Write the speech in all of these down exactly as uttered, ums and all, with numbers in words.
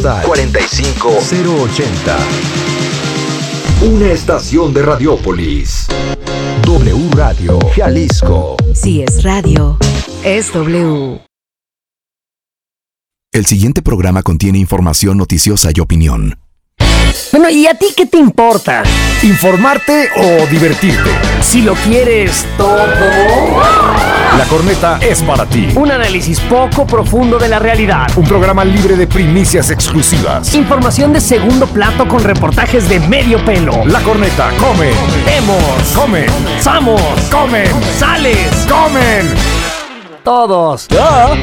postal cuarenta y cinco cero ochenta. Una estación de Radiópolis. W Radio, Jalisco. Si es radio, es W. El siguiente programa contiene información noticiosa y opinión. Bueno, ¿y a ti qué te importa? ¿Informarte o divertirte? Si lo quieres todo. La Corneta es para ti. Un análisis poco profundo de la realidad. Un programa libre de primicias exclusivas. Información de segundo plato con reportajes de medio pelo. La Corneta come. Vemos. Comen. Samos. Comen. Sales. Comen. Todos. ¿Ya?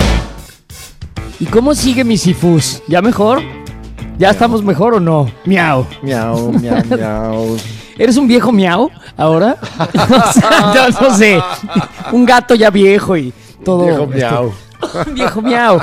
¿Y cómo sigue mi sifus? ¿Ya mejor? ¿Ya miau. ¿Estamos mejor o no? Miau. Miau, miau, miau. ¿Eres un viejo miau ahora? O sea, yo no sé. Un gato ya viejo y todo. Viejo miau. Un viejo miau.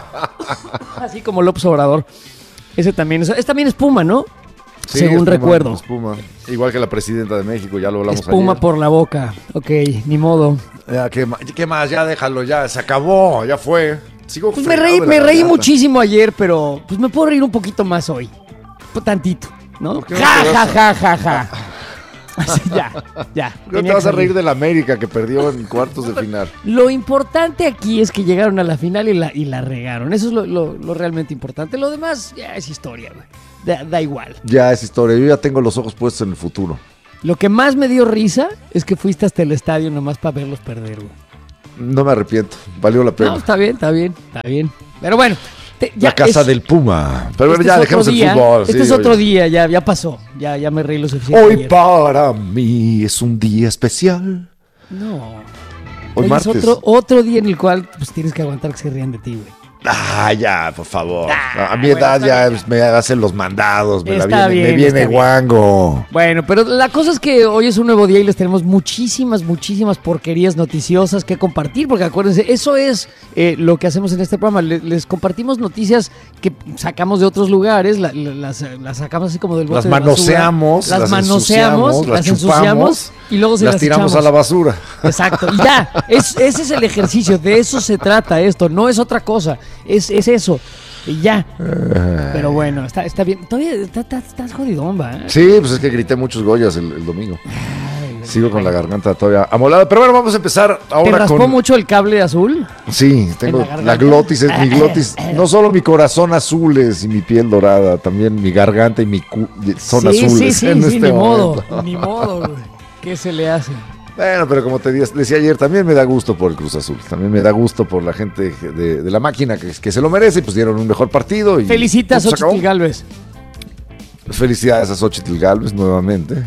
Así como López Obrador. Ese también es, es también espuma, ¿no? Sí, según espuma, recuerdo. Espuma. Igual que la presidenta de México, ya lo hablamos ayer. Espuma por la boca. Ok, ni modo. Ya, ¿qué, más? ¿Qué más? Ya déjalo, ya. Se acabó, ya fue. Sigo pues me reí, me reí muchísimo ayer, pero pues me puedo reír un poquito más hoy. Tantito, ¿no? Ja, ja, ja, ja, ja. Así, ya, ya. ¿No te vas a reír de la América que perdió en cuartos de final? Lo importante aquí es que llegaron a la final y la, y la regaron. Eso es lo, lo, lo realmente importante. Lo demás ya es historia, güey. Da, da igual. Ya es historia. Yo ya tengo los ojos puestos en el futuro. Lo que más me dio risa es que fuiste hasta el estadio nomás para verlos perder, güey. No me arrepiento. Valió la pena. No, está bien, está bien, está bien. Pero bueno. Te, ya la casa es, del Puma. Pero este ya dejemos día, el fútbol. Este sí, es otro oye. día, ya, ya pasó. Ya, ya me reí lo suficiente. Hoy ayer. para mí es un día especial. No. Hoy, Hoy martes. es otro, otro día en el cual pues tienes que aguantar que se rían de ti, güey. Ah, ya, por favor. Ah, a mi bueno, edad ya bien. me hacen los mandados. Me, la Está viene, bien, me viene está bien. guango. Bueno, pero la cosa es que hoy es un nuevo día y les tenemos muchísimas, muchísimas porquerías noticiosas que compartir, porque acuérdense, eso es eh, lo que hacemos en este programa. Les, les compartimos noticias que sacamos de otros lugares, la, la, las, las sacamos así como del bote Las de basura. manoseamos, las las manoseamos, ensuciamos, las las ensuciamos chupamos, y luego se las las tiramos echamos a la basura. Exacto, y ya, es, ese es el ejercicio, de eso se trata esto, no es otra cosa, es, es eso. Y ya. Pero bueno, está, está bien. Todavía está, está, estás jodidón, ¿va? Sí, pues es que grité muchos Goyas el, el domingo. Ay, Sigo con bueno. la garganta todavía amolada. Pero bueno, vamos a empezar ahora ¿Te raspó con... mucho el cable azul? Sí, tengo ¿En la la, garganta? glotis, es mi glotis. No solo mi corazón azules y mi piel dorada, también mi garganta y mi cu son sí, azules. Sí, sí, en sí, este ni modo, momento. ni modo, güey. ¿Qué se le hace? Bueno, pero como te decía ayer, también me da gusto por el Cruz Azul. También me da gusto por la gente de, de la máquina que, que se lo merece. Pues dieron un mejor partido. Y Felicitas a pues, se acabó. Xochitl Gálvez. Felicidades a Xochitl Gálvez nuevamente.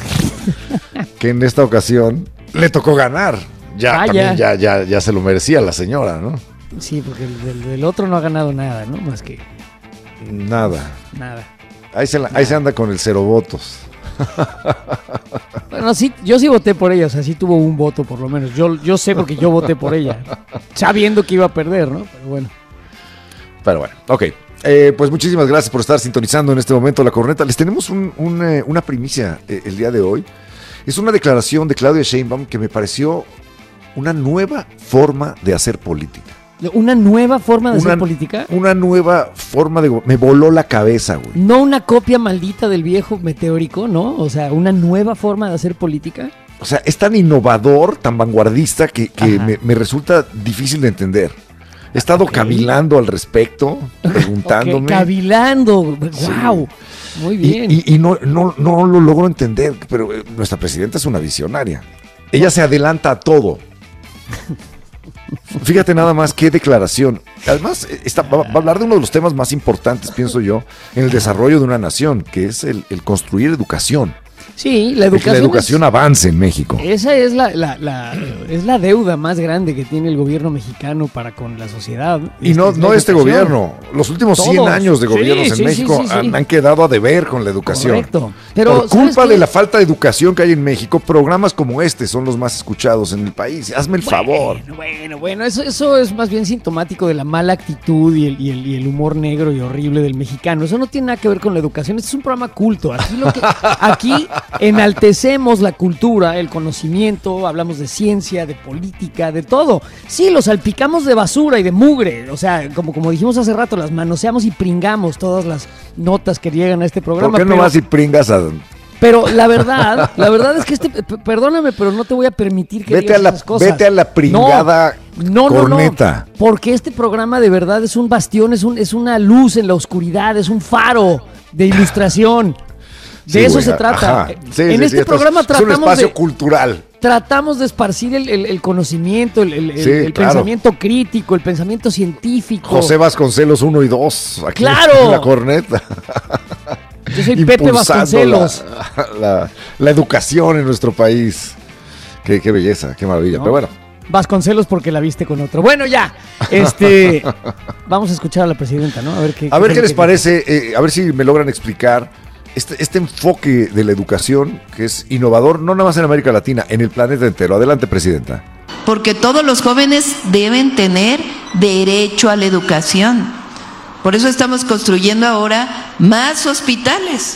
Que en esta ocasión le tocó ganar. Ya, Vaya. también ya, ya, ya se lo merecía la señora, ¿no? Sí, porque el del, del otro no ha ganado nada, ¿no? Más que Nada. nada. Ahí se, la, ahí se anda con el cero votos. Bueno, sí, yo sí voté por ella, o sea, sí tuvo un voto por lo menos. Yo, yo sé porque yo voté por ella, sabiendo que iba a perder, ¿no? Pero bueno. Pero bueno, ok. Eh, pues muchísimas gracias por estar sintonizando en este momento La Corneta. Les tenemos un, un, eh, una primicia eh, el día de hoy. Es una declaración de Claudia Sheinbaum que me pareció una nueva forma de hacer política. ¿Una nueva forma de Una- hacer política? Una nueva forma de... Me voló la cabeza, güey. No una copia maldita del viejo meteórico, ¿no? O sea, una nueva forma de hacer política. O sea, es tan innovador, tan vanguardista que, que Ajá. me, me resulta difícil de entender. He estado Ok. cavilando al respecto, preguntándome. Ok, cavilando. ¡Wow! Muy Y, bien. y- y no, no, no lo logro entender, pero eh, nuestra presidenta es una visionaria. Ella se adelanta a todo. Fíjate nada más qué declaración. Además, eh, está, va, va a hablar de uno de los temas más importantes, pienso yo, en el desarrollo de una nación, que es el, el construir educación. Sí, la El que educación. la educación es- avance en México. Esa es la, la, la- es la deuda más grande que tiene el gobierno mexicano para con la sociedad. Y no, Es la no este educación. gobierno. Los últimos cien Todos. años de Sí, gobiernos en sí, sí, México sí, sí. Han, han quedado a deber con la educación. Correcto. Pero, Por ¿sabes culpa qué? de la falta de educación que hay en México, programas como este son los más escuchados en el país. Hazme el favor. Bueno, bueno, bueno, eso, eso es más bien sintomático de la mala actitud y el, y, el, y el humor negro y horrible del mexicano. Eso no tiene nada que ver con la educación. Este es un programa culto. Aquí, lo que, aquí enaltecemos la cultura, el conocimiento, hablamos de ciencia, de política, de todo. Sí, lo salpicamos de basura y de mugre. O sea, como, como dijimos hace rato, las manoseamos y pringamos todas las, notas que llegan a este programa. ¿Por qué pero, no vas y pringas a... pero la verdad, la verdad es que este, p- perdóname, pero no te voy a permitir que Vete digas a la, esas cosas. vete a la pringada No, no, corneta. no, porque este programa de verdad es un bastión, es, un, es una luz en la oscuridad, es un faro de ilustración. De Sí, eso güey, se trata. ajá. Sí, en sí, este sí, esto programa es, es tratamos un espacio de, cultural. tratamos de esparcir el, el- el conocimiento, el, el- el- Sí, el claro. pensamiento crítico, el pensamiento científico. José Vasconcelos uno y dos. Aquí ¡Claro! en la corneta. Yo soy Pepe Impulsando Vasconcelos. La, la- la educación en nuestro país. Qué, qué belleza, qué maravilla. ¿No? Pero bueno, Vasconcelos porque la viste con otro. Bueno, ya. Este, vamos a escuchar a la presidenta, ¿no? A ver qué, a ver qué les dice. parece, eh, a ver si me logran explicar este, este enfoque de la educación que es innovador, no nada más en América Latina, en el planeta entero. Adelante, presidenta. Porque todos los jóvenes deben tener derecho a la educación. Por eso estamos construyendo ahora más hospitales.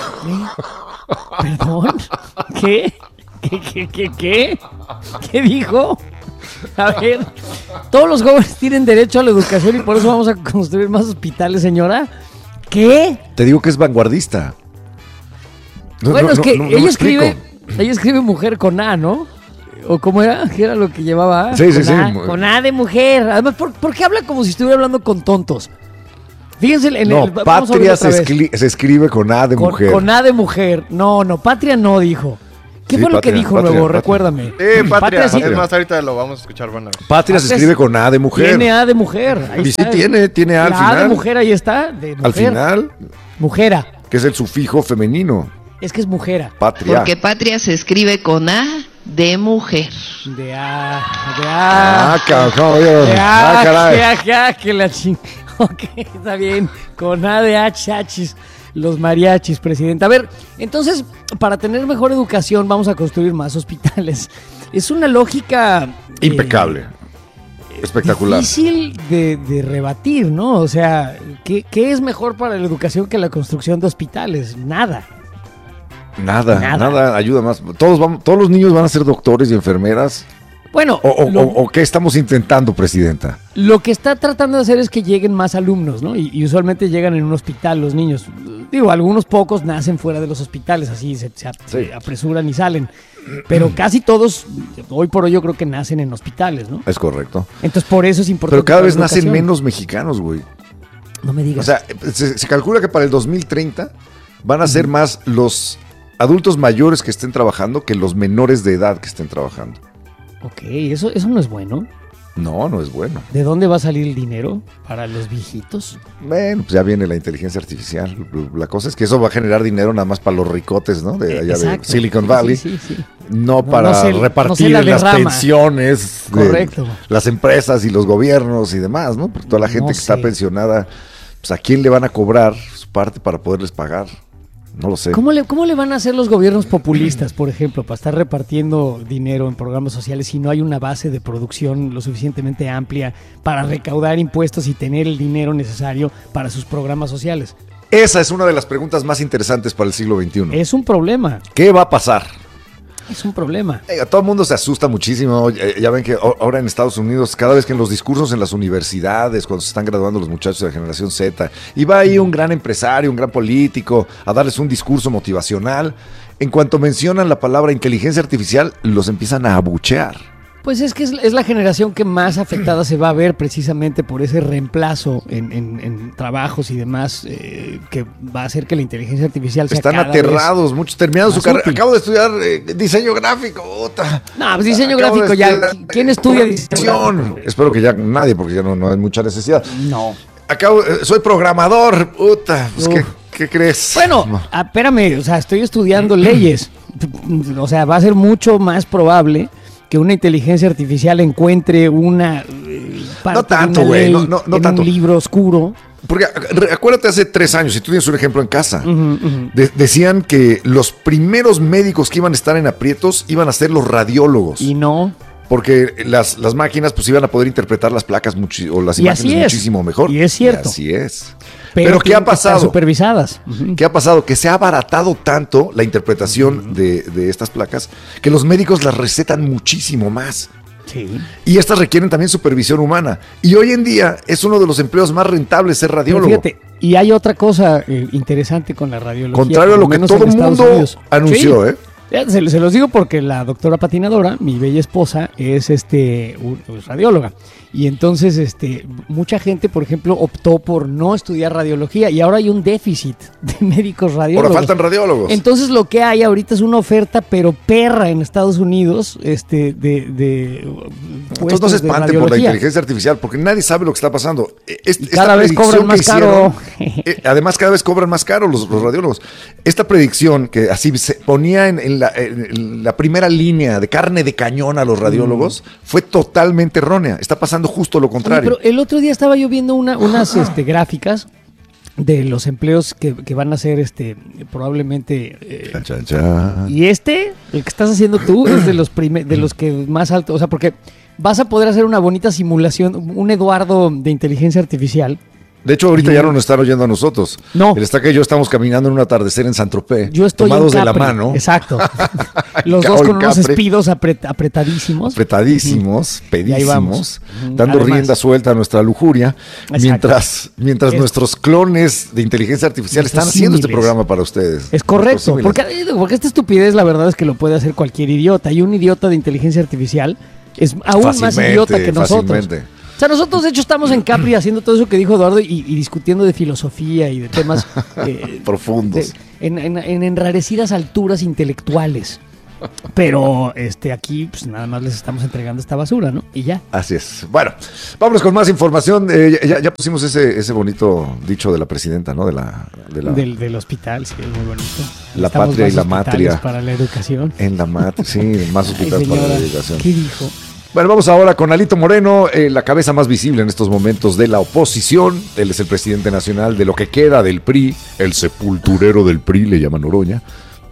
¿Perdón? ¿Qué? ¿Qué, qué, qué, qué? ¿Qué dijo? A ver, todos los jóvenes tienen derecho a la educación y por eso vamos a construir más hospitales, señora. ¿Qué? Te digo que es vanguardista. No, bueno, no, es que no, no me ella explico. escribe, ella escribe mujer con A, ¿no? ¿O cómo era? ¿Qué era lo que llevaba? Sí, sí, con sí. A, con A de mujer. Además, ¿por, por qué habla como si estuviera hablando con tontos? Fíjense en No, el... vamos a patria oírlo se, otra vez. escri- se escribe con A de Con, mujer. con A de mujer. No, no, patria no dijo. ¿Qué Sí, fue lo patria, que dijo patria, luego? patria. Recuérdame. Eh, patria. sí. Es más, ahorita lo vamos a escuchar, van a ver. Patria se Patria escribe es- con A de mujer. Tiene A de mujer. Ahí Y sí está. tiene, tiene A al La final. A de mujer, ahí está. De mujer. Al final, Mujera. que es el sufijo femenino. Es que es mujera. Patria. Porque patria se escribe con A de mujer. De A. De A. Ah, cabrón. De Ah, A. caray. Que, a- que, a- que la ching. Ok, está bien. Con A de H, Hachis. Los mariachis, presidente. A ver, entonces, para tener mejor educación, vamos a construir más hospitales. Es una lógica. eh, Impecable. Espectacular. Difícil de, de rebatir, ¿no? O sea, ¿qué, ¿qué es mejor para la educación que la construcción de hospitales? Nada. Nada, Nada. nada, ayuda más. Todos, vamos, todos los niños van a ser doctores y enfermeras. Bueno, ¿O, o- lo, o- o qué estamos intentando, presidenta? lo que está tratando de hacer es que lleguen más alumnos, ¿no? Y, y usualmente llegan en un hospital los niños. Digo, algunos pocos nacen fuera de los hospitales, así se, se ap- Sí. se apresuran y salen. Pero casi todos, hoy por hoy yo creo que nacen en hospitales, ¿no? Es correcto. Entonces por eso es importante. Pero cada para vez la nacen educación. menos mexicanos, güey. No me O digas. sea, se, se calcula que para el dos mil treinta van a ser más los adultos mayores que estén trabajando que los menores de edad que estén trabajando. Ok, eso, eso no es bueno. No, no es bueno. ¿De dónde va a salir el dinero para los viejitos? Bueno, pues ya viene la inteligencia artificial. La cosa es que eso va a generar dinero nada más para los ricotes, ¿no? De allá Exacto. de Silicon Valley. Sí, sí, sí. No No, para no se- no se repartir la en las derrama. pensiones de Correcto. las empresas y los gobiernos y demás, ¿no? Porque toda la gente No que está sé. pensionada, pues ¿a quién le van a cobrar su parte para poderles pagar? No lo sé. ¿Cómo le, ¿Cómo le van a hacer los gobiernos populistas, por ejemplo, para estar repartiendo dinero en programas sociales si no hay una base de producción lo suficientemente amplia para recaudar impuestos y tener el dinero necesario para sus programas sociales? Esa es una de las preguntas más interesantes para el siglo veintiuno. Es un problema, ¿Qué va a pasar? es un problema. Eh, todo el mundo se asusta muchísimo. Eh, ya ven que o- ahora en Estados Unidos, cada vez que en los discursos en las universidades, cuando se están graduando los muchachos de la generación Z, y va ahí un gran empresario, un gran político, a darles un discurso motivacional, en cuanto mencionan la palabra inteligencia artificial, los empiezan a abuchear. Pues es que es, es la generación que más afectada se va a ver precisamente por ese reemplazo en, en- en trabajos y demás eh, que va a hacer que la inteligencia artificial sea Están cada aterrados, muchos terminados su más carrera. útil. Acabo de estudiar eh, diseño gráfico. Ota. vez. No, pues diseño Acabo de gráfico ya. estudiar, ¿Quién eh, estudia diseño programación. gráfico? Espero que ya nadie, porque ya no, no hay mucha necesidad. No. Acabo, eh, soy programador. Puta, pues, Uf. ¿qué, qué crees? Bueno, ah, espérame, o sea, estoy estudiando leyes. O sea, va a ser mucho más probable que una inteligencia artificial encuentre una eh, parte No tanto, de una güey, ley no- no- no en tanto. un libro oscuro. Porque re- acuérdate hace tres años, si tú tienes un ejemplo en casa, Ujú, ujú. de- decían que los primeros médicos que iban a estar en aprietos iban a ser los radiólogos. Y no. Porque las, las máquinas pues iban a poder interpretar las placas muchi- o las Y así imágenes es. muchísimo mejor. Y es cierto. Y así es. Pero, Pero, ¿qué tienen ha que estar pasado? supervisadas. Ujú. ¿Qué ha pasado? Que se ha abaratado tanto la interpretación de, de estas placas que los médicos las recetan muchísimo más. Sí. Y estas requieren también supervisión humana. Y hoy en día es uno de los empleos más rentables ser radiólogo. Pero fíjate, y hay otra cosa eh, interesante con la radiología. Contrario a lo que todo el mundo anunció, sí. ¿eh? Se, se los digo porque la doctora patinadora, mi bella esposa, es este es radióloga. Y entonces este mucha gente, por ejemplo, optó por no estudiar radiología y ahora hay un déficit de médicos radiólogos. Ahora faltan radiólogos. Entonces lo que hay ahorita es una oferta, pero perra en Estados Unidos, este de, de Entonces no se espanten por la inteligencia artificial, porque nadie sabe lo que está pasando. Este, cada vez cobran más caro. Hicieron, eh, además, cada vez cobran más caro los, los radiólogos. Esta predicción que así se ponía en, en, la, en la primera línea de carne de cañón a los radiólogos mm. fue totalmente errónea. Está pasando justo lo contrario. Oye, pero el otro día estaba yo viendo una, unas este, gráficas de los empleos que, que van a ser este probablemente eh, cha, cha, cha. Y este, el que estás haciendo tú, es de los prime, de los que más alto, o sea, porque vas a poder hacer una bonita simulación, un Eduardo de inteligencia artificial. De hecho, ahorita ya no nos están oyendo a nosotros. No. El Estaca y yo estamos caminando en un atardecer en Saint-Tropez. Yo estoy tomados en de la mano. Exacto. Los dos con unos espidos apret, apretadísimos. Apretadísimos, pedísimos, dando Además, rienda suelta a nuestra lujuria. Exacto. Mientras, mientras nuestros clones de inteligencia artificial están haciendo este programa para ustedes. Es correcto. Porque, porque esta estupidez, la verdad es que lo puede hacer cualquier idiota. Y un idiota de inteligencia artificial es aún más idiota que nosotros. Fácilmente. O sea, nosotros de hecho estamos en Capri haciendo todo eso que dijo Eduardo y, y discutiendo de filosofía y de temas eh, profundos, de, en, en, en enrarecidas alturas intelectuales. Pero este aquí pues nada más les estamos entregando esta basura, ¿no? Y ya. Así es. Bueno, vámonos con más información. Eh, ya, ya pusimos ese, ese bonito dicho de la presidenta, ¿no? De la, de la... Del, del hospital, sí, es muy bonito. La estamos patria y la matria. Para la educación. En la matria, sí, más hospitales para la educación. ¿Qué dijo? Bueno, vamos ahora con Alito Moreno, eh, la cabeza más visible en estos momentos de la oposición. Él es el presidente nacional de lo que queda del P R I, el sepulturero del P R I, le llaman Noroña.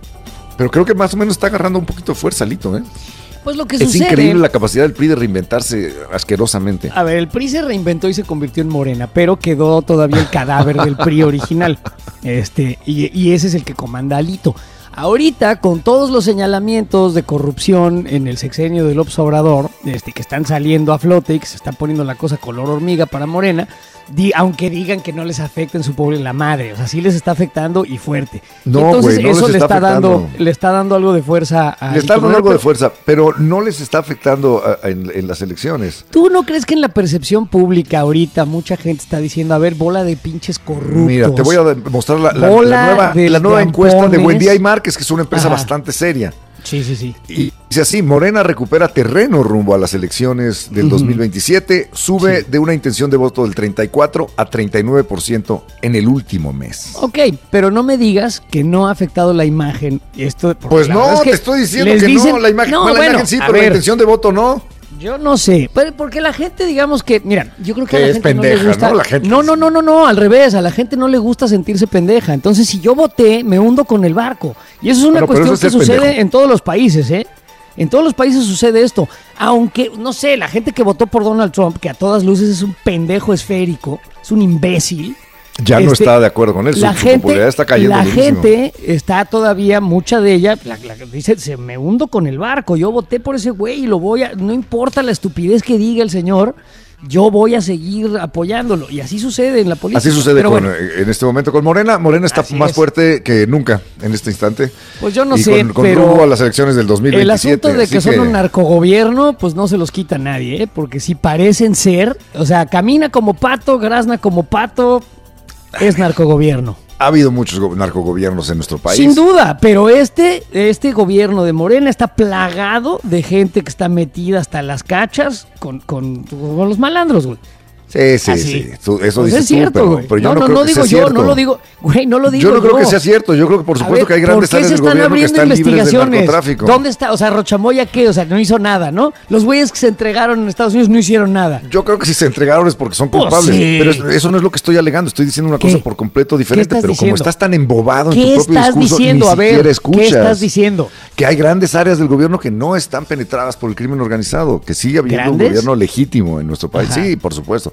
Pero creo que más o menos está agarrando un poquito de fuerza, Alito, ¿eh? Pues lo que es sucede... increíble la capacidad del P R I de reinventarse asquerosamente. A ver, el P R I se reinventó y se convirtió en Morena, pero quedó todavía el cadáver del P R I original. Este, y, y ese es el que comanda Alito. Ahorita, con todos los señalamientos de corrupción en el sexenio de López Obrador, este, que están saliendo a flote y que se están poniendo la cosa color hormiga para Morena, di, aunque digan que no les afecta en su pobre la madre, o sea, sí les está afectando y fuerte. No, y entonces güey, no eso les le está está dando, le está dando algo de fuerza a Le está dando algo de fuerza, pero no les está afectando a, a, en, en las elecciones. ¿Tú no crees que en la percepción pública ahorita mucha gente está diciendo, a ver, bola de pinches corruptos? Mira, te voy a mostrar la, la, la nueva, la nueva encuesta de Buendía y Márquez, que es una empresa Ajá. bastante seria. Sí, sí, sí. Y dice así, Morena recupera terreno rumbo a las elecciones del uh-huh. dos mil veintisiete, sube sí. de una intención de voto del treinta y cuatro a treinta y nueve por ciento en el último mes. Ok, pero no me digas que no ha afectado la imagen. Esto, pues no, es que te estoy diciendo que dicen, no, la imagen, no, la bueno, imagen sí, pero ver, la intención de voto no. Yo no sé, porque la gente, digamos que, mira, yo creo que a la es gente pendeja, no le gusta. ¿no? La gente no, no, no, no, no, al revés, a la gente no le gusta sentirse pendeja. Entonces, si yo voté, me hundo con el barco. Y eso es una bueno, cuestión es que sucede pendejo. en todos los países, ¿eh? En todos los países sucede esto. Aunque, no sé, la gente que votó por Donald Trump, que a todas luces es un pendejo esférico, es un imbécil. Ya este, no está de acuerdo con eso, la su gente, popularidad está cayendo. La durísimo. gente está todavía, mucha de ella, la, la, dice, se me hundo con el barco, yo voté por ese güey y lo voy a, no importa la estupidez que diga el señor, yo voy a seguir apoyándolo. Y así sucede en la política. Así sucede con, bueno, en este momento con Morena. Morena está más es. fuerte que nunca en este instante. Pues yo no y sé, con, con pero rumbo a las elecciones del dos mil veintisiete. El asunto de que, que son un narcogobierno, pues no se los quita nadie, ¿eh? Porque si parecen ser, o sea, camina como pato, grazna como pato, es narcogobierno. Ha habido muchos narcogobiernos en nuestro país. Sin duda, pero este, este gobierno de Morena está plagado de gente que está metida hasta las cachas con, con, con los malandros, güey. Sí, sí, Así. sí. Tú, eso pues dices es cierto, tú, güey. pero, pero yo no, no, no, creo no que digo sea yo, cierto. no lo digo, güey, no lo digo yo. Yo no creo yo. que sea cierto. Yo creo que por supuesto ver, que hay grandes áreas del gobierno que están libres de narcotráfico. ¿Dónde está? O sea, Rochamoya, ¿qué? O sea, no hizo nada, ¿no? Los güeyes que se entregaron en Estados Unidos no hicieron nada. Yo creo que si se entregaron es porque son culpables. Pues sí. Pero eso, eso no es lo que estoy alegando. Estoy diciendo una ¿Qué? cosa por completo diferente. Pero diciendo? como estás tan embobado en ¿Qué tu propio estás discurso, diciendo? ni A ver, siquiera escuchas. ¿qué estás diciendo? Que hay grandes áreas del gobierno que no están penetradas por el crimen organizado. Que sigue habiendo ¿Grandes? un gobierno legítimo en nuestro país. Ajá. Sí, por supuesto.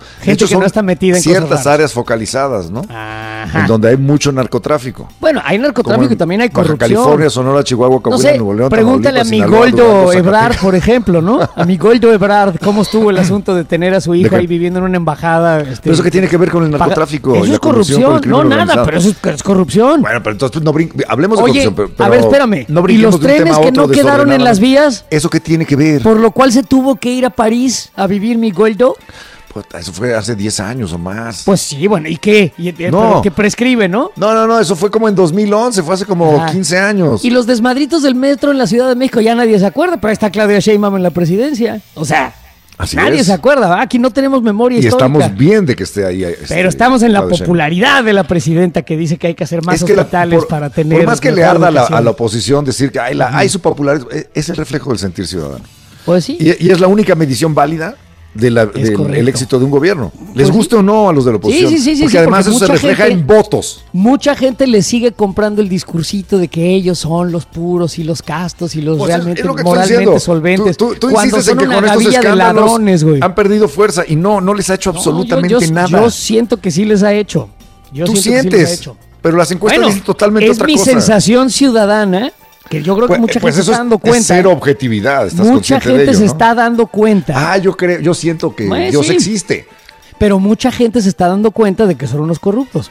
Gente hecho, que no son está metida en ciertas cosas raras. áreas focalizadas, ¿no? Ajá. En donde hay mucho narcotráfico. Bueno, hay narcotráfico y también hay Baja corrupción. California, Sonora, Chihuahua, No Coahuila, sé, Nuevo León, pregúntale a Tamaulipas, mi Sinaloa, Goldo Durango, Ebrard, Zacatecas. por ejemplo, ¿no? A mi Goldo Ebrard, ¿cómo estuvo el asunto de tener a su hijo qué? ahí viviendo en una embajada? Este, ¿Pero eso qué tiene que ver con el paga- narcotráfico? Eso y la es corrupción por el corrupción, crimen no nada, organizado? pero eso es, es corrupción. Bueno, pero entonces no brin- hablemos de Oye, corrupción. Pero, pero a ver, espérame. no ¿Y brinquemos los de un tema trenes a que otro no quedaron en las desordenadamente. vías? ¿Eso qué tiene que ver? Por lo cual se tuvo que ir a París a vivir mi Goldo. Puta, eso fue hace diez años o más. Pues sí, bueno, ¿y qué? Y, eh, No. pero que prescribe, ¿no? No, no, no, eso fue como en dos mil once, fue hace como Ajá. quince años. Y los desmadritos del metro en la Ciudad de México ya nadie se acuerda, pero ahí está Claudia Sheinbaum en la presidencia. O sea, Así nadie es. se acuerda, ¿va? Aquí no tenemos memoria Y histórica. estamos bien de que esté ahí. este, Pero estamos en la Claudia Sheinbaum. popularidad de la presidenta que dice que hay que hacer más Es que la- hospitales por, para tener. por más que le mejor arda a la, educación. a la oposición decir que hay, la, hay su popularidad, es- es el reflejo del sentir ciudadano. Pues sí. Y, y es la única medición válida de la- del correcto. el éxito de un gobierno. Les Pues guste sí. o no a los de la oposición. Sí, sí, sí, sí, porque sí, además porque eso se mucha refleja gente- en votos. Mucha gente le sigue comprando el discursito de que ellos son los puros y los castos y los Pues es- realmente es lo que estoy moralmente diciendo. solventes. Tú, tú- tú cuando insistes en son que una con estos gavilla de escándalos ladrones, güey. han perdido fuerza y no, no les ha hecho No, absolutamente yo, yo- nada. Yo siento que sí les ha hecho. Yo Tú siento que sí les ha sientes, hecho. pero las encuestas Bueno, dicen totalmente es otra mi cosa. sensación ciudadana que yo creo que Pues, mucha pues gente se eso está dando es, es cuenta. cero objetividad, estás Mucha consciente gente de ello, se ¿no? está dando cuenta. Ah, yo creo, yo siento que Pues Dios sí. existe. Pero mucha gente se está dando cuenta de que son unos corruptos.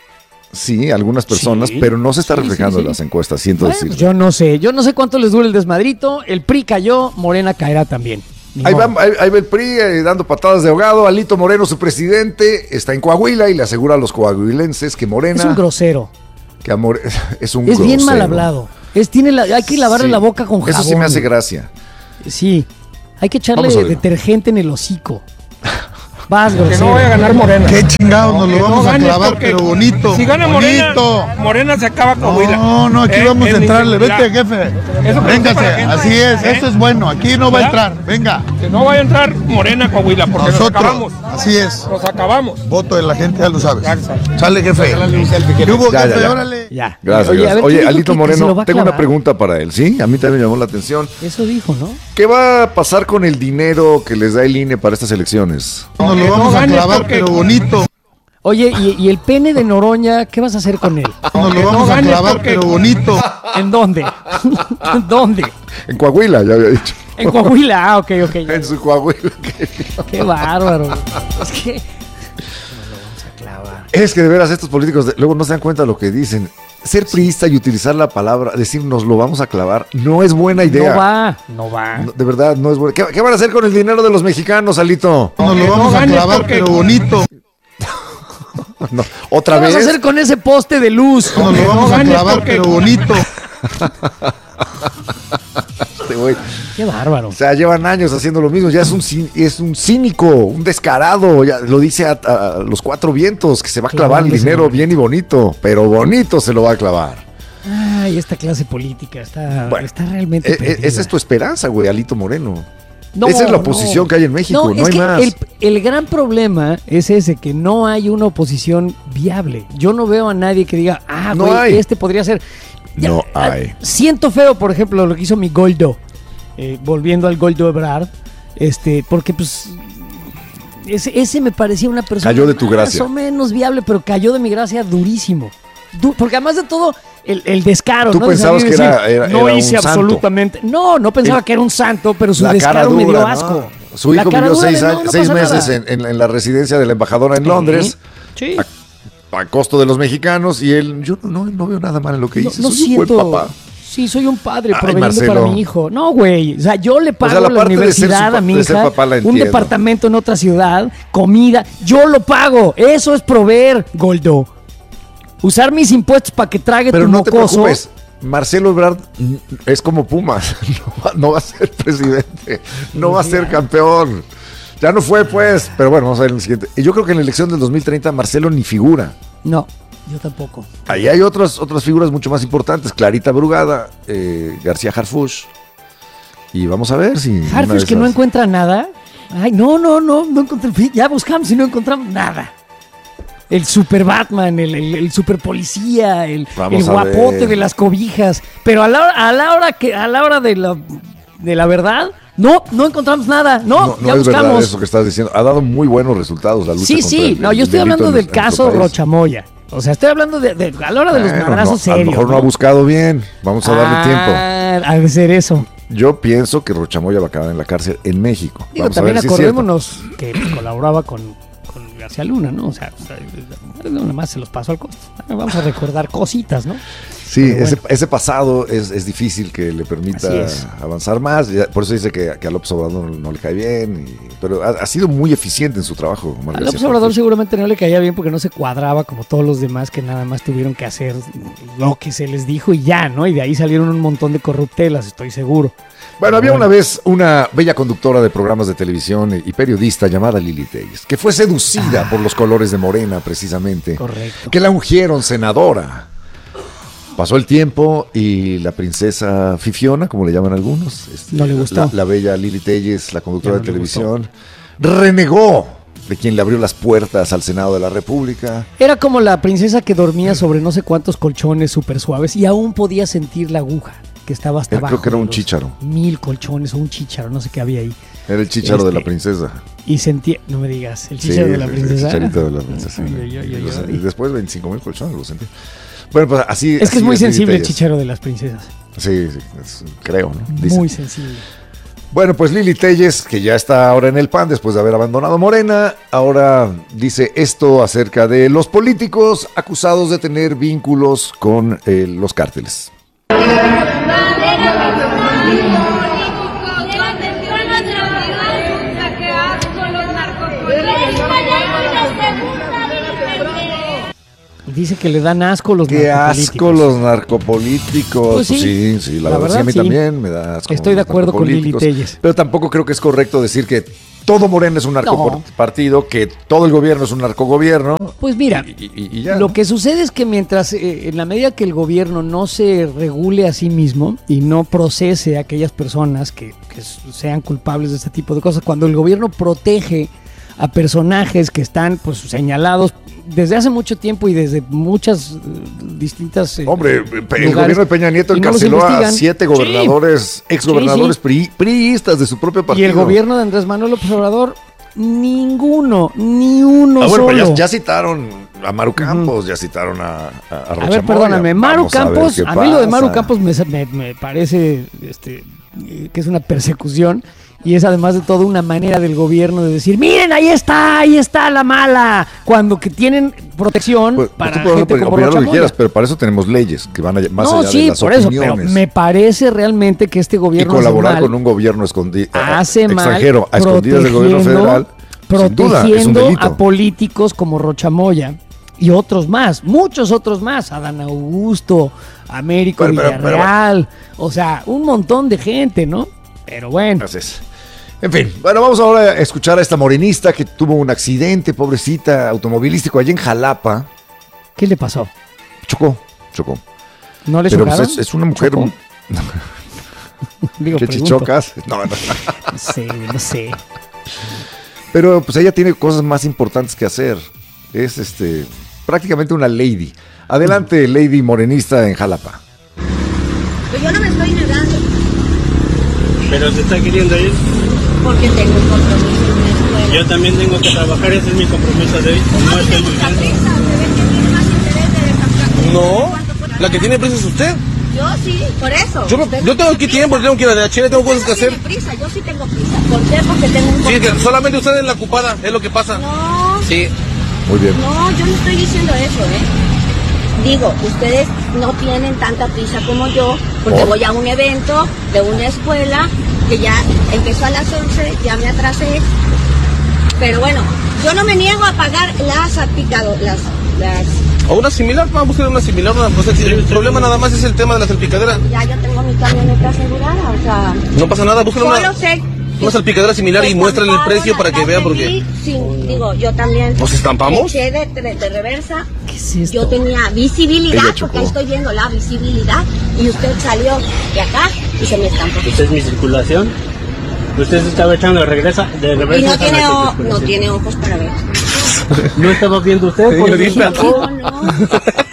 Sí, algunas personas, Sí, pero no se está sí, reflejando sí, en sí. las encuestas, siento Bueno, decirlo. yo no sé, yo no sé cuánto les dure el desmadrito. El P R I cayó, Morena caerá también. Ni Ahí modo. va, ahí, ahí va el P R I eh, dando patadas de ahogado. Alito Moreno, su presidente, está en Coahuila y le asegura a los coahuilenses que Morena. Es un grosero. que amor, es un Es bien grosero. mal hablado. Es, tiene la, hay que lavarle Sí. la boca con jabón. Eso sí me hace gracia. Sí. Hay que echarle Vamos a oírlo. detergente en el hocico. Vas, Que no grosero. vaya a ganar Morena. Qué chingados, nos Que lo no vamos a gane clavar, porque pero bonito. Si gana Morena, bonito. Morena se acaba Coahuila. No, no, aquí Eh, vamos a en entrarle. ningún- Vete, ya. jefe. Eso que Véngase, para la gente, así es, ¿eh? eso es bueno. Aquí no va a ¿Verdad? entrar. Venga. Que no vaya a entrar Morena a Coahuila porque nos Nosotros, acabamos. así es. Nos acabamos. Voto de la gente, ya lo sabes. Ya está. Sale, jefe. ¿Qué hubo, Ya, ya, jefe? ya. Órale. Ya. Gracias, Oye, a gracias. ver, Oye, ¿quién dijo Alito que- que se lo Moreno, va a tengo una clavar? pregunta para él, ¿sí? A mí también me llamó la atención. Eso dijo, ¿no? ¿Qué va a pasar con el dinero que les da el I N E para estas elecciones? Nos lo Que no vamos a gane clavar, porque- pero bonito. Oye, ¿y, y el pene de Noroña, qué vas a hacer con él? Nos Que lo no vamos a gane clavar, porque- pero bonito. ¿En dónde? ¿En dónde? En Coahuila, ya había dicho. En Coahuila. Ah, ok, ok. ya. En su Coahuila. Qué bárbaro. Es que... Es que de veras estos políticos de- luego no se dan cuenta de lo que dicen. Ser priista y utilizar la palabra, decir nos lo vamos a clavar, no es buena idea. No va, no va. No, de verdad, no es buena. ¿Qué, qué van a hacer con el dinero de los mexicanos, Alito? Nos lo Que no vamos a gane clavar, porque- pero bonito. No, ¿otra ¿Qué vez? vas a hacer con ese poste de luz? Nos Que lo no vamos a gane clavar, porque- pero bonito. Este güey. Qué bárbaro. O sea, llevan años haciendo lo mismo. Ya es un, cín- es un cínico, un descarado. Ya lo dice a, a los cuatro vientos que se va a clavar el Clavándose. dinero bien y bonito. Pero bonito se lo va a clavar. Ay, esta clase política está, Bueno, está realmente E- e- perdida. esa es tu esperanza, güey, Alito Moreno. No, Esa es la no. oposición que hay en México, no, es hay que más. El, el gran problema es ese, que no hay una oposición viable. Yo no veo a nadie que diga, ah, No güey, hay. este podría ser. No ah, hay. Siento feo, por ejemplo, lo que hizo mi Goldo, eh, volviendo al Goldo Ebrard, este, porque pues ese, ese me parecía una persona Cayó de tu gracia. más o menos viable, pero cayó de mi gracia durísimo. Du- porque además de todo, el, el descaro. Tú ¿no? De pensabas salir y que era- decir, era- no era un hice santo. absolutamente. No, no pensaba El- que era un santo, pero su La cara descaro me dura, dio ¿no? asco. Su La hijo cara vivió dura de, seis, no, años- no seis pasa meses nada. en, en- en la residencia de la embajadora en Londres, Sí. a, a costo de los mexicanos, y él, yo no, no veo nada mal en lo que No, hice. no Soy un buen siento. papá. Sí, soy un padre Ay, proveyendo Marcelo. para mi hijo. No, güey. O sea, yo le pago O sea, la la, parte de ser universidad su pa- a mi de ser hija, papá la un entiendo. departamento en otra ciudad, comida. Yo lo pago. Eso es proveer, Goldo. Usar mis impuestos para que trague Pero tu no te mocoso. preocupes, Marcelo Ebrard mm, es como Pumas, no va, no va a ser presidente, no va a ser campeón. Ya no fue, pues, pero bueno, vamos a ver en el siguiente. Y yo creo que en la elección del dos mil treinta Marcelo ni figura. No, yo tampoco. Ahí hay otras, otras figuras mucho más importantes, Clarita Brugada, eh, García Harfuch, y vamos a ver si... una de Harfuch que no esas- encuentra nada. Ay, no, no, no, no encontré. Ya buscamos y no encontramos nada. El super Batman, el, el, el super policía, el, Vamos el a guapote ver. de las cobijas. Pero a la, hora- a la hora que, a la hora de la, de la verdad, No, no encontramos nada. No, No, no ya es verdad buscamos. eso que estás diciendo. Ha dado muy buenos resultados la lucha Sí, contra sí. el- No, el yo estoy delito hablando en del nuestro caso país. Rochamoya. O sea, estoy hablando de, de- a la hora de los Bueno, madrazos no, serios. a lo mejor no ha buscado bien. Vamos a darle tiempo. Ah, ha de ser eso. Yo pienso que Rochamoya va a acabar en la cárcel en México. Digo, Vamos a también ver si es cierto. acordémonos que pues, colaboraba con, con García Luna, ¿no? O sea, o sea, nada más se los pasó al costo. Vamos a recordar cositas, ¿no? Sí, Pero ese, bueno. ese pasado es, es difícil que le permita Así es. avanzar más. Ya- Por eso dice que, que a López Obrador no, no le cae bien. y- pero ha, ha sido muy eficiente en su trabajo. Omar A García López Obrador Harfuch. seguramente no le caía bien porque no se cuadraba como todos los demás que nada más tuvieron que hacer lo que se les dijo y ya, ¿no? Y de ahí salieron un montón de corruptelas, estoy seguro. Bueno, había Bueno. una vez una bella conductora de programas de televisión y periodista llamada Lili Telles, que fue seducida por los colores de Morena, precisamente. Correcto. Que la ungieron senadora. Pasó el tiempo y la princesa Fifiona, como le llaman algunos, este, No le gustó. La, la bella Lili Telles, la conductora Ya no de le televisión, renegó de quien le abrió las puertas al Senado de la República. Era como la princesa que dormía sobre no sé cuántos colchones súper suaves y aún podía sentir la aguja que estaba hasta Era- abajo. creo que era de un los chícharo. Mil colchones o un chícharo, no sé qué había ahí. Era el chícharo de Este, la princesa. Y sentía, no me digas, el Sí, chícharo de la el- princesa. El chicharito de la princesa. Ay, ay, ay, Y los- ay, y ay. después veinticinco mil colchones, lo sentí. Bueno, pues así. Es que así es muy Lili sensible el Telles. chícharo de las princesas. Sí, sí, es- creo, ¿no? Dicen. Muy sensible. Bueno, pues Lili Telles, que ya está ahora en el P A N después de haber abandonado Morena, ahora dice esto acerca de los políticos acusados de tener vínculos con eh, los cárteles. Dice que le dan asco los Qué narcopolíticos. asco los narcopolíticos. Pues sí. sí, sí, la, La verdad, sí, a mí verdad, sí. también me da asco. Estoy de los acuerdo con Lili narcopolíticos. Telles. Pero tampoco creo que es correcto decir que todo Morena es un narcopartido, que todo el gobierno es un narcogobierno. Pues mira, Y, y- y ya. lo ¿no? que sucede es que mientras, eh, en la medida que el gobierno no se regule a sí mismo y no procese a aquellas personas que, que sean culpables de este tipo de cosas, cuando el gobierno protege a personajes que están pues señalados desde hace mucho tiempo y desde muchas eh, distintas eh, Hombre, pe- el lugares, gobierno de Peña Nieto y no los encarceló a investigan. siete Sí. gobernadores, exgobernadores Sí, pri- priistas de su propio Y partido. el gobierno de Andrés Manuel López Obrador, ninguno, ni uno Ah, bueno, solo. pero ya, ya citaron a Maru Campos, ya citaron a, a, a A Rocha ver, Moya. perdóname, Maru Vamos a ver Campos, qué a, mí lo de Maru pasa. Campos me, me- me parece este, eh, que es una persecución y es además de todo una manera del gobierno de decir, miren, ahí está, ahí está la mala, cuando que tienen protección Pues, para tú puedes gente como opinar lo Rocha que Moya. quieras, pero para eso tenemos leyes que van a, más No, allá sí, de las por eso, opiniones. pero me parece realmente que este y gobierno colaborar hace mal, con un gobierno escondido, hace mal extranjero a escondidas del gobierno protegiendo- federal, sin duda, es un protegiendo delito. a políticos como Rocha Moya y otros más, muchos otros más, Adán Augusto, Américo Pero, pero, pero, Villarreal, o sea, un montón de gente, ¿no? Pero bueno, Así es. En fin, bueno, vamos ahora a escuchar a esta morenista que tuvo un accidente, pobrecita, automovilístico allá en Jalapa. ¿qué le pasó? Chocó, chocó. ¿No le Pero pues, chocaron? es, es una mujer... ¿Chocó? Digo, ¿Qué pregunto. chichocas? No, no. No sé, no sé. Pero pues ella tiene cosas más importantes que hacer. Es este prácticamente una lady. Adelante, lady morenista en Jalapa. Pues yo no me estoy negando, Pero se está queriendo ir. porque tengo un compromiso en una escuela. Yo también tengo que trabajar, ese es mi compromiso de hoy. No estoy Mucha viviendo. prisa, se ve que tiene más interés de sacar. No, la que tiene prisa es usted. Yo sí, por eso. Yo, Usted yo no tengo tiene que prisa. tiempo, tengo que ir a la Chile, tengo Usted cosas que no hacer. tiene prisa, yo sí tengo prisa. ¿Por qué? Porque tengo un Sí, que compromiso. solamente usted es la ocupada, es lo que pasa. No, Sí. Muy bien. no, yo no estoy diciendo eso, ¿eh? Digo, ustedes no tienen tanta prisa como yo, porque ¿Por? voy a un evento de una escuela que ya empezó a las once, ya me atrasé. Pero bueno, yo no me niego a pagar las salpicadoras, las, las... O una similar, vamos a buscar una similar. Una, pues, el, el problema nada más es el tema de la salpicadera. Ya yo tengo mi camioneta asegurada, o sea... No pasa nada, busca una, Solo sé... una salpicadera similar y que muéstrale el estamparon precio para que atrás vea de porque... mí, sin- digo, yo también... ¿Nos estampamos? Eché de, de, de reversa. ¿Qué es esto? Yo tenía visibilidad, Ella chocó. porque ahí estoy viendo la visibilidad, y usted salió de acá y se me estampó. Esta es mi circulación. Usted se estaba echando de regresa, de Y reversa. no a tiene, la o- no circulación. tiene ojos para ver. No estaba viendo usted. Sí, por lo eso dice. se tapó. No, no.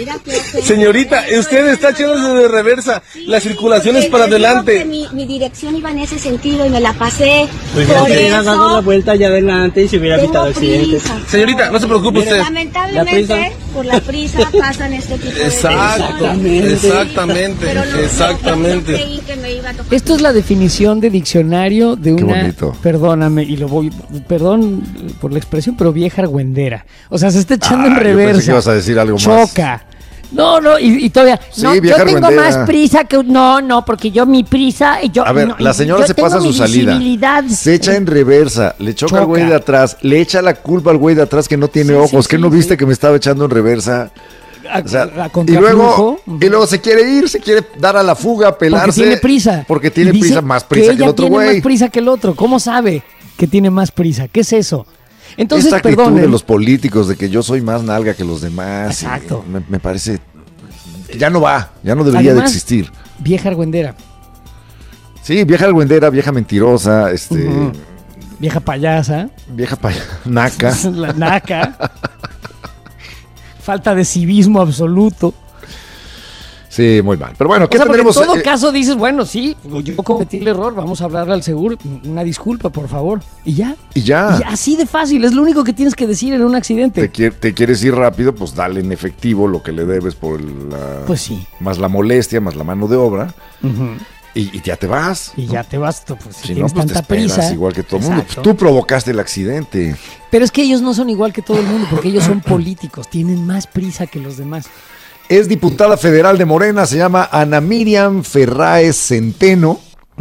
Mira que que- Señorita, usted está echándose de reversa. La circulación es para Te digo adelante. que Mi, mi dirección iba en ese sentido y me la pasé. Pues Por ya se hubiera dado la eso vuelta allá adelante y se hubiera tengo evitado accidentes. prisa. Señorita, no se preocupe usted. Lamentablemente, por la prisa pasan este tipo de Exacto, situaciones. exactamente, Pero no, exactamente. yo creí que me iba a tocar. Esto es la definición de diccionario de Qué una, bonito. perdóname, y lo voy, perdón por la expresión, pero vieja argüendera. O sea, se está echando Ah, en yo pensé reversa. que ibas a decir algo más. Choca. No, no, y, y todavía. Sí, no, yo vieja tengo argüendera. más prisa que. No, no, porque yo mi prisa. Yo, A ver, no, la señora yo se tengo pasa mi su salida. visibilidad. Se echa en reversa, le choca, al Choca. güey de atrás, le echa la culpa al güey de atrás que no tiene Sí, ojos. sí, ¿Qué sí, no viste sí. que me estaba echando en reversa? A- O sea, a y contraflujo. luego, y luego se quiere ir, se quiere dar a la fuga, pelarse. Porque tiene prisa. Porque tiene Y dice prisa, más prisa que, ella el otro tiene güey. más prisa que el otro. ¿Cómo sabe que tiene más prisa? ¿Qué es eso? Entonces, Esta actitud perdón. de los políticos de que yo soy más nalga que los demás. Exacto. y Me, me parece. Ya no va, ya no debería Además, de existir. Vieja argüendera. Sí, vieja argüendera, vieja mentirosa, este. Ujú. Vieja payasa. Vieja pa- naca. La naca. Falta de civismo absoluto. Sí, muy mal. Pero bueno, ¿qué O sea, porque tendremos? en todo eh, caso dices, bueno, sí, yo cometí el error, vamos a hablarle al seguro, una disculpa, por favor. Y ya. y ya. Y así de fácil, es lo único que tienes que decir en un accidente. Te, quier- te quieres ir rápido, pues dale en efectivo lo que le debes por el, la, Pues sí. más la molestia, más la mano de obra, Ujú. y, y ya te vas. Y ya te vas, tú, pues si, Si no, tienes pues te tanta esperas prisa. igual que todo el mundo. Exacto. Pues tú provocaste el accidente. Pero es que ellos no son igual que todo el mundo, porque ellos son políticos, tienen más prisa que los demás. Es diputada federal de Morena, se llama Ana Miriam Ferráez Centeno,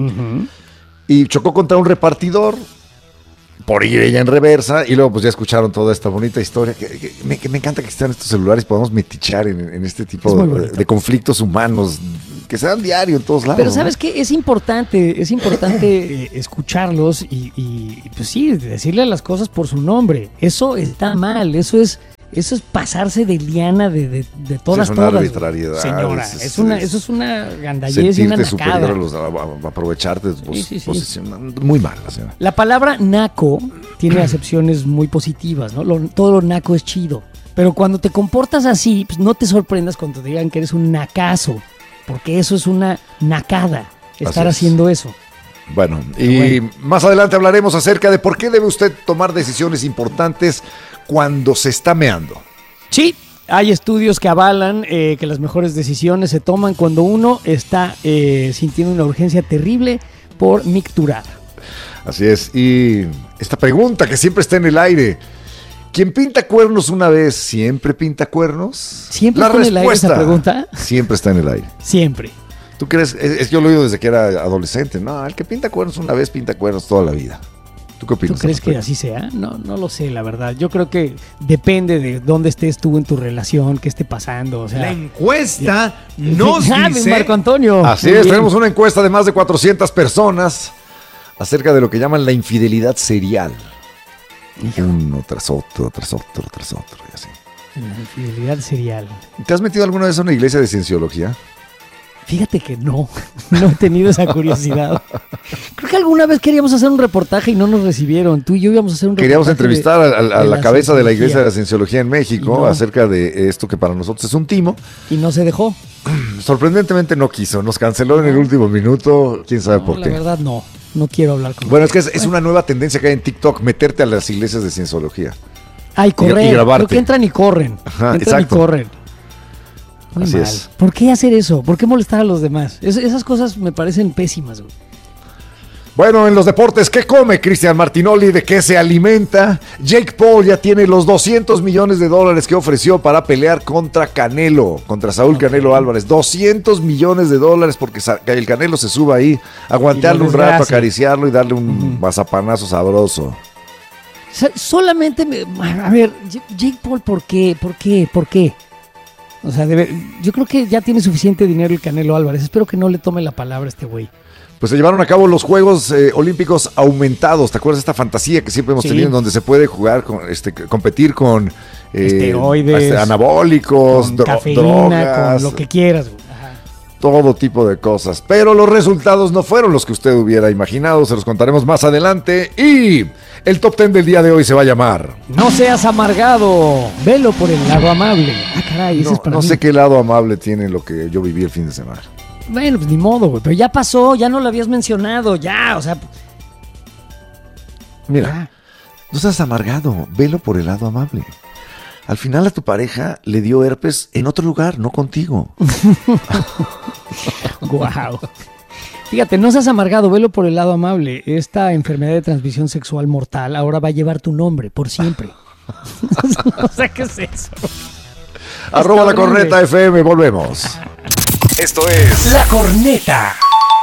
y chocó contra un repartidor por ir ella en reversa, y luego pues ya escucharon toda esta bonita historia. Que, que me, que me encanta que estén estos celulares, podamos metichar en, en este tipo Es muy de, bonito. de conflictos humanos que se dan diario en todos lados. Pero ¿no? sabes que es importante, es importante eh, escucharlos y, y, pues sí, decirle las cosas por su nombre. Eso está mal, eso es, eso es pasarse de liana de, de, de todas, Sí, es una todas. arbitrariedad, Señora, es- es, una, es- eso es una gandallez y una sentirte superior nacada. a los, a, a- a aprovecharte de tu pos- Sí, sí, sí. posición. Muy mal, la señora. La palabra naco tiene acepciones muy positivas, ¿no? Lo- todo lo naco es chido. Pero cuando te comportas así, pues no te sorprendas cuando te digan que eres un nacazo. Porque eso es una nacada, estar es. haciendo eso. Bueno, y bueno. más adelante hablaremos acerca de por qué debe usted tomar decisiones importantes cuando se está meando. Sí, hay estudios que avalan eh, que las mejores decisiones se toman cuando uno está eh, sintiendo una urgencia terrible por micturar. Así es. Y esta pregunta que siempre está en el aire. ¿Quién pinta cuernos una vez siempre pinta cuernos? ¿Siempre La está en el aire esa respuesta pregunta? siempre está en el aire. Siempre. ¿Tú crees? Es, es que yo lo he oído desde que era adolescente. No, el que pinta cuernos una vez pinta cuernos toda la vida. ¿Tú qué ¿Tú opinas? crees que así sea? No, no lo sé, la verdad. Yo creo que depende de dónde estés tú en tu relación, qué esté pasando. O sea, La encuesta nos ¿Sabe, dice... Marco Antonio? Así Muy es, bien. tenemos una encuesta de más de cuatrocientas personas acerca de lo que llaman la infidelidad serial. Uno tras otro, tras otro, tras otro, y así. La infidelidad serial. ¿Te has metido alguna vez a una iglesia de cienciología? Fíjate que no, no he tenido esa curiosidad. Creo que alguna vez queríamos hacer un reportaje y no nos recibieron. Tú y yo íbamos a hacer un Queríamos reportaje. entrevistar de- a, a- a de la cabeza de la iglesia de la cienciología en México Y no. acerca de esto que para nosotros es un timo. Y no se dejó. Sorprendentemente no quiso, nos canceló en el último minuto, quién sabe No, por la qué. verdad no, no quiero hablar con Bueno, es que es, es una nueva tendencia que hay en TikTok, meterte a las iglesias de cienciología. Ay, correr. y grabarte. Creo que entran y corren. Ajá, entran exacto. y corren. Muy Así mal. es. ¿Por qué hacer eso? ¿Por qué molestar a los demás? Es- esas cosas me parecen pésimas, güey. Bueno, en los deportes, ¿qué come Cristian Martinoli? ¿De qué se alimenta? Jake Paul ya tiene los doscientos millones de dólares que ofreció para pelear contra Canelo, contra Saúl Canelo Álvarez. doscientos millones de dólares porque sa- que el Canelo se suba ahí, aguantarle Y lo un rato, desgracia. acariciarlo y darle un mazapanazo sabroso. O sea, solamente, me- a ver, J- Jake Paul, ¿por qué? ¿Por qué? ¿Por qué? O sea, debe- yo creo que ya tiene suficiente dinero el Canelo Álvarez. Espero que no le tome la palabra a este güey. Pues se llevaron a cabo los Juegos eh, Olímpicos aumentados. ¿Te acuerdas de esta fantasía que siempre hemos Sí. tenido en donde se puede jugar, con, este, competir con eh, Esteroides, hasta anabólicos, Con dro- cafeína, drogas? con lo que quieras, güey. Ajá. todo tipo de cosas. Pero los resultados no fueron los que usted hubiera imaginado, se los contaremos más adelante. Y el top ten del día de hoy se va a llamar... No seas amargado, velo por el lado amable. Ah, caray, ese No, es para no mí. sé qué lado amable tiene lo que yo viví el fin de semana. Bueno, pues ni modo, güey, pero ya pasó, ya no lo habías mencionado, ya, o sea... Mira, ya. no seas amargado, velo por el lado amable. Al final a tu pareja le dio herpes en otro lugar, no contigo. Guau. Fíjate, no seas amargado, velo por el lado amable. Esta enfermedad de transmisión sexual mortal ahora va a llevar tu nombre por siempre. O sea, ¿qué es eso? Arroba la corneta F M, volvemos. Esto es La Corneta.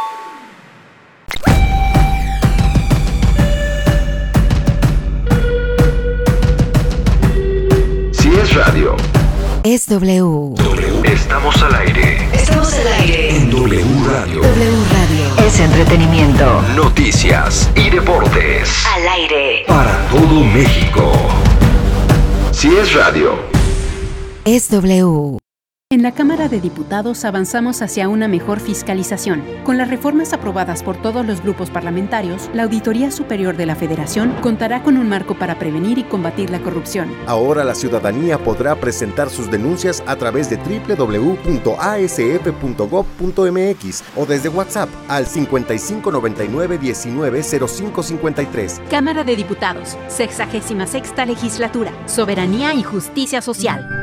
Si es radio, Es W. estamos al aire. Estamos al aire. En W Radio. W Radio. Es entretenimiento. Noticias y deportes. Al aire. Para todo México. Si es radio. Es W. En la Cámara de Diputados avanzamos hacia una mejor fiscalización. Con las reformas aprobadas por todos los grupos parlamentarios, la Auditoría Superior de la Federación contará con un marco para prevenir y combatir la corrupción. Ahora la ciudadanía podrá presentar sus denuncias a través de doble u doble u doble u punto a s f punto gob punto m x o desde WhatsApp al cincuenta y cinco noventa y nueve diecinueve cero cinco cincuenta y tres. Cámara de Diputados, sexagésima sexta Legislatura, Soberanía y Justicia Social.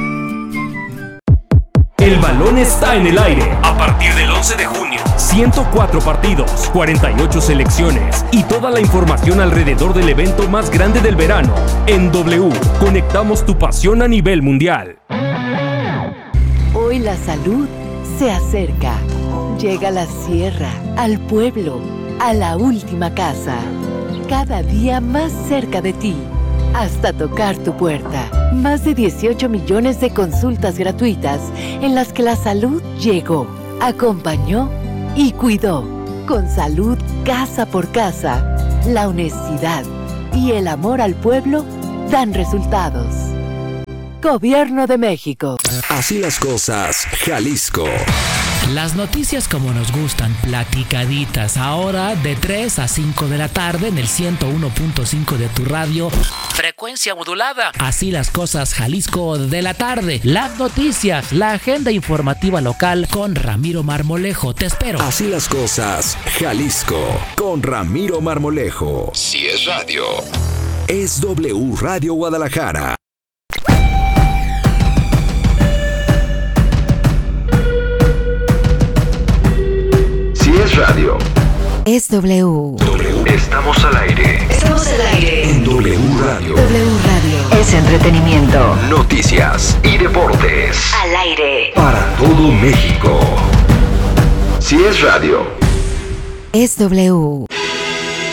El balón está en el aire. A partir del once de junio, ciento cuatro partidos, cuarenta y ocho selecciones y toda la información alrededor del evento más grande del verano. En W, conectamos tu pasión a nivel mundial. Hoy la salud se acerca. Llega a la sierra, al pueblo, a la última casa. Cada día más cerca de ti. Hasta tocar tu puerta. Más de dieciocho millones de consultas gratuitas en las que la salud llegó, acompañó y cuidó. Con salud casa por casa, la honestidad y el amor al pueblo dan resultados. Gobierno de México. Así las cosas, Jalisco. Las noticias como nos gustan, platicaditas, ahora de tres a cinco de la tarde en el ciento uno punto cinco de tu radio. Frecuencia modulada. Así las cosas, Jalisco de la tarde. Las noticias, la agenda informativa local con Ramiro Marmolejo. Te espero. Así las cosas, Jalisco, con Ramiro Marmolejo. Si es radio, es W Radio Guadalajara. Si es radio, Es W. estamos al aire. Estamos al aire. En W Radio. W Radio. Es entretenimiento. Noticias y deportes. Al aire. Para todo México. Si es radio, Es W.